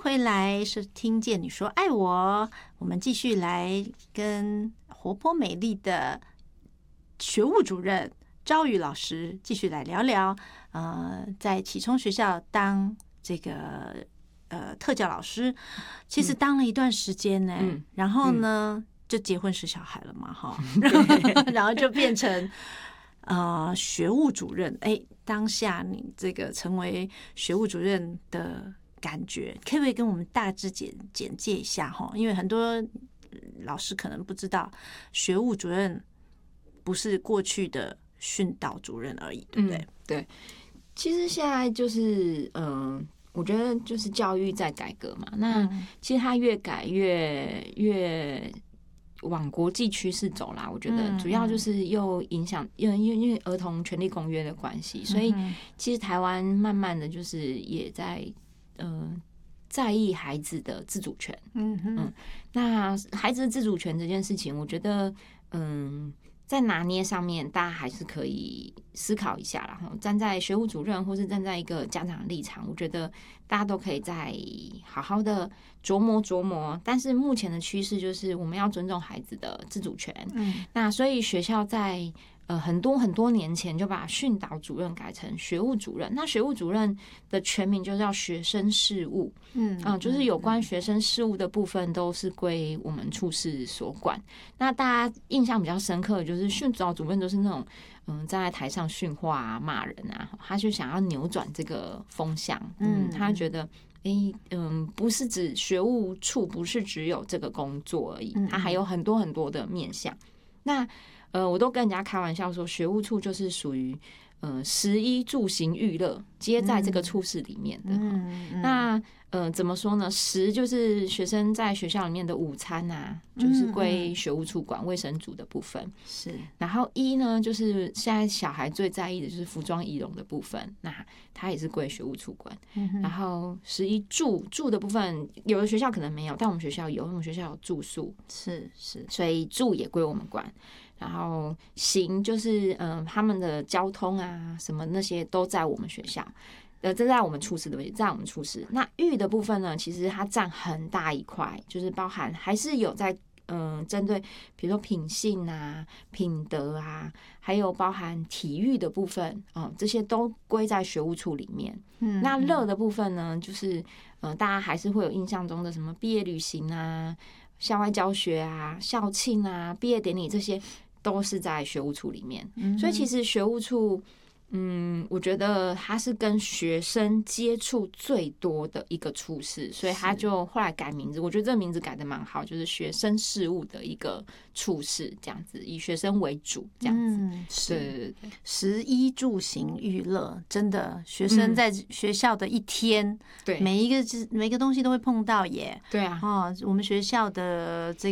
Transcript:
回来，是听见你说爱我，我们继续来跟活泼美丽的学务主任昭宇老师继续来聊聊。在启聪学校当这个特教老师，其实当了一段时间呢，然后呢就结婚生小孩了嘛，哈，然后就变成学务主任。当下你这个成为学务主任的感觉，可不可以跟我们大致简介一下哈？因为很多老师可能不知道，学务主任不是过去的训导主任而已，对不对？ 对，其实现在就是我觉得就是教育在改革嘛。那其实它越改越往国际趋势走啦。我觉得主要就是又影响，因为儿童权利公约的关系，所以其实台湾慢慢的就是也在意孩子的自主权。那孩子的自主权这件事情，我觉得在拿捏上面，大家还是可以思考一下啦。站在学务主任或是站在一个家长的立场，我觉得大家都可以再好好的琢磨。但是目前的趋势就是我们要尊重孩子的自主权。那所以学校在很多年前就把训导主任改成学务主任。那学务主任的全名就叫学生事务。就是有关学生事务的部分都是归我们处室所管。那大家印象比较深刻的就是训导主任都是那种站在台上训话啊、骂人啊，他就想要扭转这个风向。他觉得不是指学务处不是只有这个工作而已，他还有很多的面向。那我都跟人家开玩笑说，学务处就是属于食衣住行娱乐皆在这个处室里面的。那怎么说呢？食就是学生在学校里面的午餐啊，就是归学务处管，卫生组的部分是。然后衣呢，就是现在小孩最在意的就是服装仪容的部分，那它也是归学务处管。然后食衣住的部分，有的学校可能没有，但我们学校有，因为我们学校有住宿， 是， 所以住也归我们管。然后行就是他们的交通啊什么那些都在我们学校，这在我们处室的位置，在我们处室。那育的部分呢，其实它占很大一块，就是包含还是有在针对比如说品性啊、品德啊，还有包含体育的部分这些都归在学务处里面。那乐的部分呢，就是大家还是会有印象中的什么毕业旅行啊、校外教学啊、校庆啊、毕业典礼，这些都是在学务处里面。所以其实学务处我觉得他是跟学生接触最多的一个处室，所以他就后来改名字。我觉得这个名字改的蛮好，就是学生事务的一个处室，这样子以学生为主，这样子。对， 食衣住行娱乐，真的学生在学校的一天，每一个东西都会碰到耶。 对啊， 我们学校的